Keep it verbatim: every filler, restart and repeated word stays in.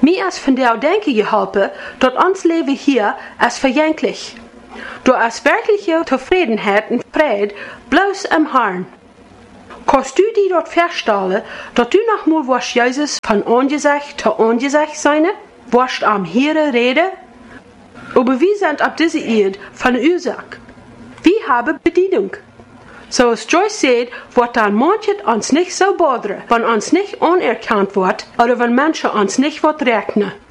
Mir als von der Denke geholpen, dort ons Leben hier als vergänglich. Du als wirkliche Zufriedenheit und Friede bloß im Herrn. Kannst du die dort feststellen, dass du noch mal was Jesus von Angesicht zu Angesicht sein, was am Here rede? Aber wir sind ab dieser Erde von der Ursache. Wir haben Bedienung. So als Joyce sagt, wird dann manches uns nicht so bothern, wenn uns nicht anerkannt wird oder wenn Menschen uns nicht rechnen.